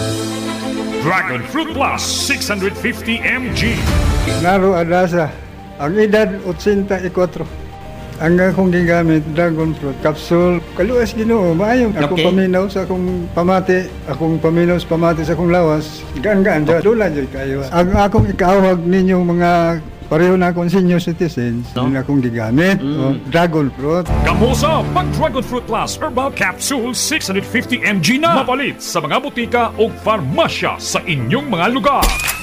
Dragon Fruit Plus 650 mg. Naro Adasa, ang edad 84. Ang akong gigamit, dragon fruit capsule. Kaluas Ginoo, maayong akong paminaw sa akong pamati, sa pamati sa akong lawas. Gaan-gaan, dula dyan kayo. Ang akong ikawag ninyong mga pareho na akong senior citizens, yun akong gigamit, dragon fruit. Kamusa, pag Dragon Fruit Plus Herbal Capsule 650 mg na. Mapalit sa mga butika o farmasya sa inyong mga lugar.